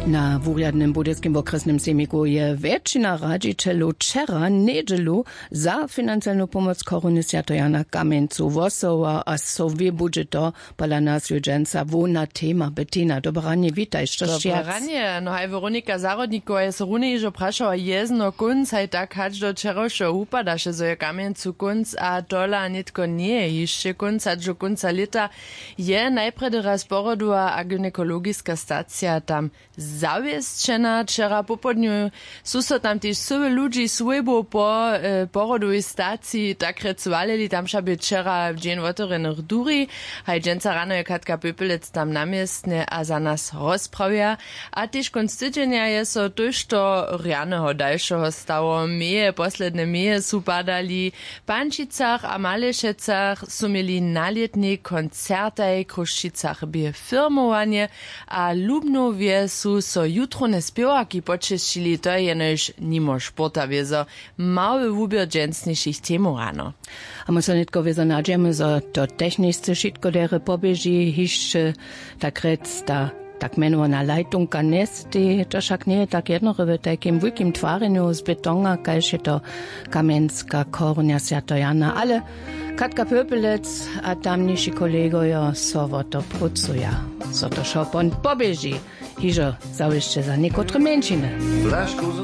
Na wurjadnym budyckim okresnym semiku je většina radžiteľov včera nedelu za financelnú pomoc korony Sv. Jana Kamencu Vosova a sovie budžeto podľa nás ľudženca vona téma Bettina. Dobranie, vítaj, što šťac. Dobranie, no aj Veronika Zárodníková je so runej, že prašala jezno kunc, aj tak hač do čerošo upadaše, zo je Kamencu kunc a dola nitko nie je ešte kunc, a do kunca leta je najpredy raz porodová a gynekologická stacia tam zawieszczena. Wczera popodniu sú so tam tiež sove ľudí svojbo po porodovej stacji tak recvalili, tam šaby včera v džen otvorených dúri, aj dženca ráno je Katka Pöpelec tam namiestne a za nás rozpravia. A tiež konc týdženia je so tožto rianeho dalšieho stavu. Meje, posledné meje sú padali v Pančicach a Malešecach, sú mieli nalietný koncertaj, Kruščicach bie firmovanie a Lubnovie sú so jutrone spiewaky počešili, to je jenož nimo športa wiezo. Mały wubier dżęsniejszych temu rano. A my so nitko wiezo nadziemy, że to techniczne szitko dere pobieži, hišće tak rec ta tak menovaná lajtunka nesty, to však nie je tak jednorowe takim wielkim twareniu z betona, kajž je to Kamenská koruna Sv. Jana, ale Katka Pöpelec a tamniejsi kolegojo so to pracuja, so to šopon pobieži, hižo zawieszcze za niekotre mężczyny.